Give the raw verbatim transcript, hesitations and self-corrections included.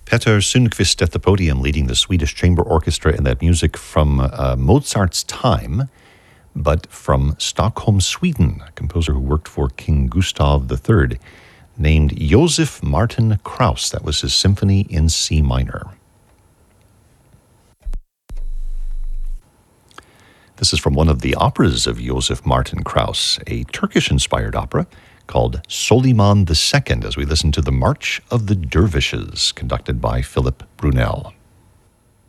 Peter Sundqvist at the podium leading the Swedish Chamber Orchestra in that music from uh, Mozart's time, but from Stockholm, Sweden, a composer who worked for King Gustav the Third, named Josef Martin Krauss. That was his symphony in C minor. This is from one of the operas of Josef Martin Krauss, a Turkish-inspired opera called Soliman the Second, as we listen to the March of the Dervishes, conducted by Philip Brunel.